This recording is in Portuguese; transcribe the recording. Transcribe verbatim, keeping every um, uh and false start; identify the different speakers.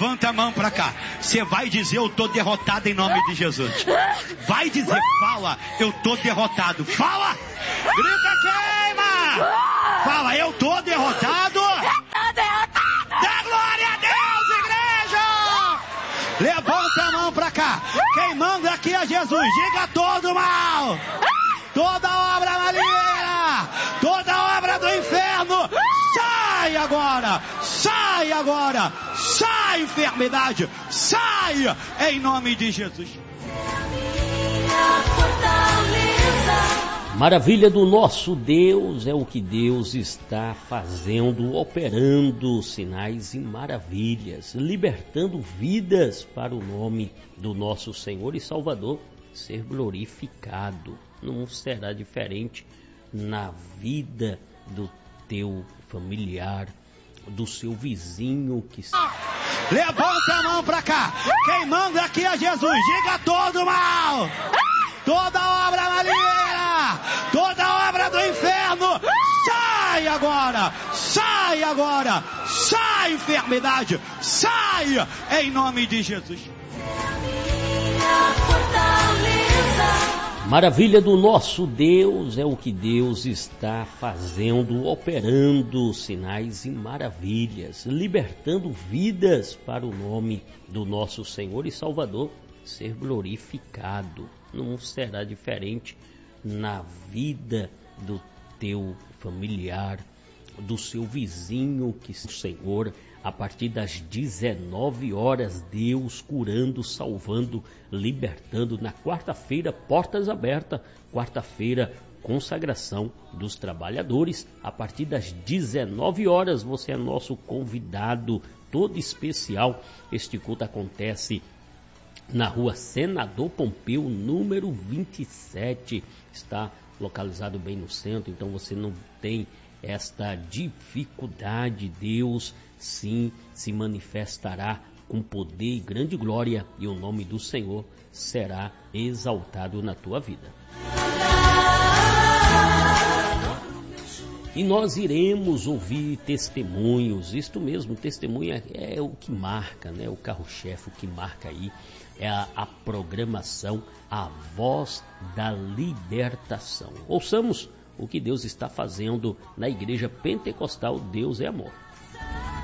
Speaker 1: Levanta a mão pra cá. Você vai dizer: eu tô derrotado em nome de Jesus. Vai dizer, fala: eu tô derrotado. Fala! Grita, queima! Fala: eu tô derrotado. Dá glória a Deus, igreja! Levanta a mão pra cá. Quem manda aqui é Jesus. Diga: todo mal, toda obra maligna, toda obra do inferno, sai agora, sai agora, sai enfermidade, sai em nome de Jesus.
Speaker 2: Maravilha do nosso Deus é o que Deus está fazendo, operando sinais e maravilhas, libertando vidas para o nome do nosso Senhor e Salvador ser glorificado. Não será diferente na vida do teu familiar, do seu vizinho que...
Speaker 1: Levanta a mão pra cá. Quem manda aqui é Jesus. Diga: todo mal, toda obra maligna, toda obra do inferno, sai agora, sai agora, sai enfermidade, sai em nome de Jesus.
Speaker 2: Maravilha do nosso Deus é o que Deus está fazendo, operando sinais e maravilhas, libertando vidas para o nome do nosso Senhor e Salvador ser glorificado. Não será diferente na vida do teu familiar, do seu vizinho que o Senhor, a partir das dezenove horas, Deus curando, salvando, libertando. Na quarta-feira, portas abertas. Quarta-feira, consagração dos trabalhadores. A partir das dezenove horas, você é nosso convidado todo especial. Este culto acontece na rua Senador Pompeu, número vinte e sete. Está localizado bem no centro, então você não tem esta dificuldade. Deus sim se manifestará com poder e grande glória, e o nome do Senhor será exaltado na tua vida. E nós iremos ouvir testemunhos. Isto mesmo, testemunho é o que marca, né? O carro-chefe, o que marca aí é a, a programação, a voz da libertação. Ouçamos o que Deus está fazendo na Igreja Pentecostal Deus é Amor.